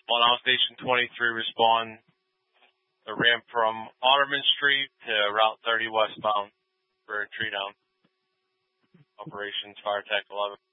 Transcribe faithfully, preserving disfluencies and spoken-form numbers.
Well, now Station twenty-three respond a ramp from Otterman Street to Route thirty westbound for a tree down. Operations Fire Tech eleven.